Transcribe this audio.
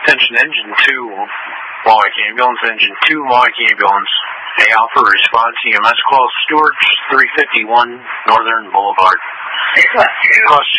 Attention Engine 2, Mohawk Ambulance, Engine 2, Mohawk Ambulance. A Alpha, response EMS call, Stewart 351 Northern Boulevard. Request